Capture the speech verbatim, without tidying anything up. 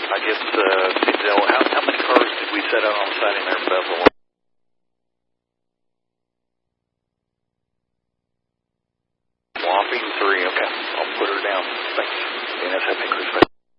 I guess, uh, you know, how, how many cars did we set out on the siding there, Bevel? Whopping three, okay. I'll put her down. Thanks. N S F increase.